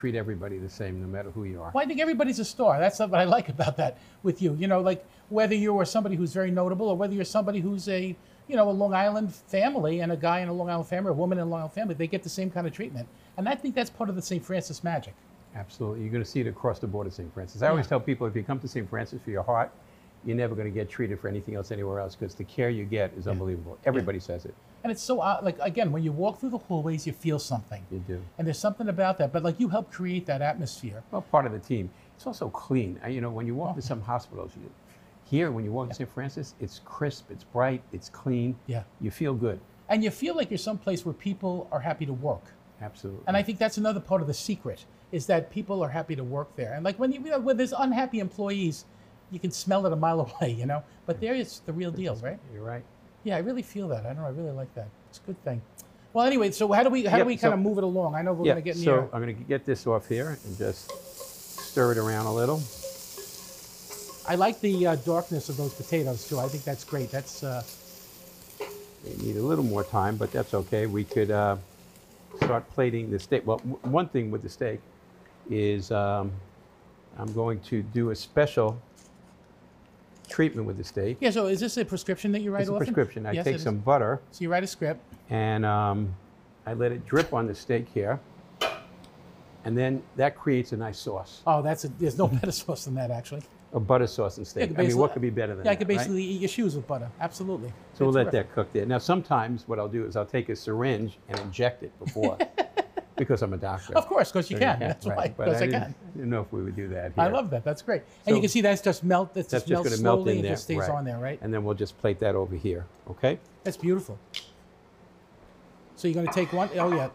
treat everybody the same, no matter who you are. Well, I think everybody's a star. That's what I like about that with you. You know, like whether you are somebody who's very notable or whether you're somebody who's a Long Island family and a guy in a Long Island family, or a woman in a Long Island family, they get the same kind of treatment. And I think that's part of the St. Francis magic. Absolutely. You're going to see it across the board at St. Francis. I always tell people, if you come to St. Francis for your heart, you're never going to get treated for anything else anywhere else, because the care you get is unbelievable. Everybody says it. And it's so, like, again, when you walk through the hallways, you feel something. You do. And there's something about that. But, like, you help create that atmosphere. Well, part of the team. It's also clean. When you walk to some hospitals, here, when you walk to St. Francis, it's crisp, it's bright, it's clean. Yeah. You feel good. And you feel like you're someplace where people are happy to work. Absolutely. And I think that's another part of the secret, is that people are happy to work there. And, like, when there's unhappy employees, you can smell it a mile away, But there is the real deal, right? You're right. Yeah, I really feel that. I don't know. I really like that. It's a good thing. Well, anyway, so how do we kind of move it along? I know we're going to get in So I'm going to get this off here and just stir it around a little. I like the darkness of those potatoes too. I think that's great. That's. They need a little more time, but that's okay. We could start plating the steak. Well, one thing with the steak is I'm going to do a special treatment with the steak. Yeah, so is this a prescription that you write It's a often? prescription. I Yes, take it is. some butter So you write a script. and I let it drip on the steak here. And then that creates a nice sauce. Oh, there's no better sauce than that, actually. A butter sauce and steak. I mean, what could be better than that? Yeah, I could basically right? eat your shoes with butter. Absolutely. So we'll It's let that cook there. Now, sometimes what I'll do is I'll take a syringe and inject it before, because I'm a doctor. Of course, because you So can. That's right. why. But Because I didn't, can. didn't know if we would do that here. I love that. That's great. And So you can see that's just melt. That's That's just just melts going to melt slowly in and there. just stays on there, right? And then we'll just plate that over here, okay? That's beautiful. So you're going to take one. Oh, yeah.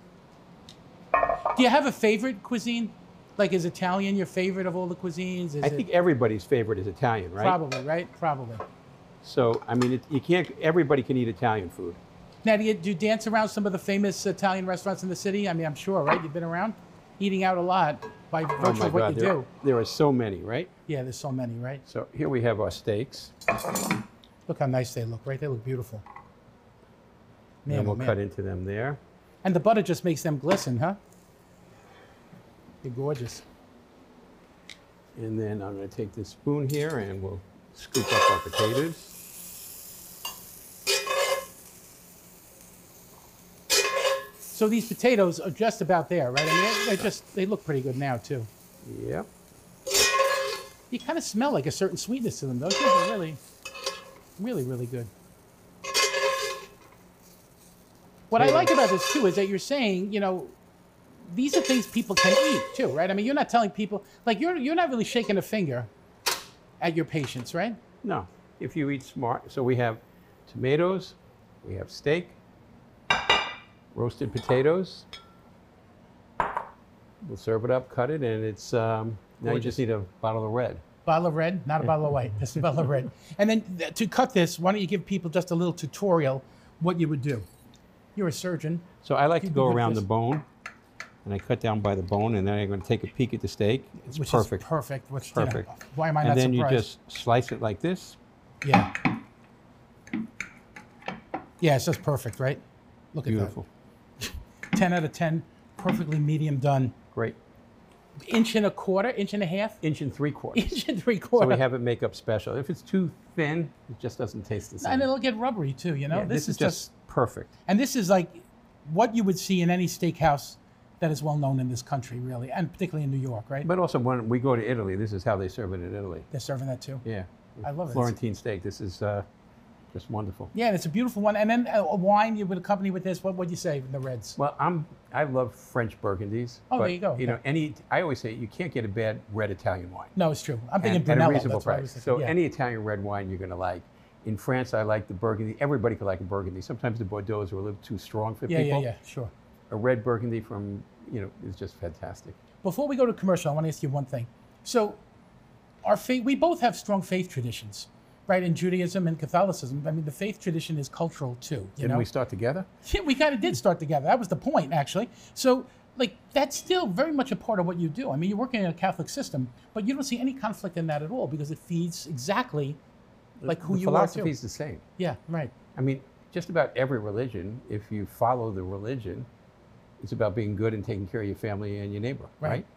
Do you have a favorite cuisine? Like, is Italian your favorite of all the cuisines? I think everybody's favorite is Italian, right? Probably, right? Probably. So, I mean, you can't, everybody can eat Italian food. Now, do you dance around some of the famous Italian restaurants in the city? I mean, I'm sure, right? You've been around eating out a lot by virtue of what you do. There are so many, right? Yeah, there's so many, right? So here we have our steaks. Look how nice they look, right? They look beautiful. Man, And oh, we'll man. cut into them there. And the butter just makes them glisten, huh? They're gorgeous. And then I'm going to take this spoon here and we'll scoop up our potatoes. So these potatoes are just about there, right? I mean, they look pretty good now, too. Yep. You kind of smell like a certain sweetness to them, don't you? They're really, really, really good. What I like about this, too, is that you're saying, these are things people can eat, too, right? I mean, you're not telling people, like, you're not really shaking a finger at your patients, right? No, if you eat smart. So we have tomatoes, we have steak, roasted potatoes. We'll serve it up, cut it, and it's, now you just need a bottle of red. Bottle of red, not a bottle of white, just a bottle of red. And then to cut this, why don't you give people just a little tutorial what you would do? You're a surgeon. So I like to You'd be go good around for the this. bone, and I cut down by the bone, and then I'm going to take a peek at the steak. It's Which perfect. is perfect. Which, Perfect. Why am I And not then surprised? you just slice it like this. Yeah. Yeah, it's just perfect, right? Look at Beautiful. that. 10 out of 10, perfectly medium done. Great. Inch and a quarter, inch and a half, Inch and 3/4. inch and 3/4. So we have it make up special. If it's too thin, it just doesn't taste the same. And it'll get rubbery too, Yeah, This is just perfect. and this is like what you would see in any steakhouse that is well known in this country, really, and particularly in New York, right? But also when we go to Italy, this is how they serve it in Italy. They're serving that too. Yeah. I love it. Florentine steak. This is just wonderful. Yeah, and it's a beautiful one. And then a wine you would accompany with this. What would you say in the reds? Well, I love French Burgundies. Oh, but, there you go. I always say you can't get a bad red Italian wine. No, it's true. I'm thinking At a Brunello. reasonable That's what I was price. thinking. So Yeah. any Italian red wine you're going to like. In France, I like the Burgundy. Everybody could like a Burgundy. Sometimes the Bordeaux's are a little too strong for people. Yeah, sure. A red Burgundy from, is just fantastic. Before we go to commercial, I want to ask you one thing. So, our faith, we both have strong faith traditions, right? In Judaism and Catholicism. I mean, the faith tradition is cultural too. Didn't we start together? Yeah, we kind of did start together. That was the point, actually. So, like, that's still very much a part of what you do. I mean, you're working in a Catholic system, but you don't see any conflict in that at all because it feeds exactly like who the you are philosophy too. is the same. Yeah, right. I mean, just about every religion, if you follow the religion, It's about being good and taking care of your family and your neighbor, Right. right?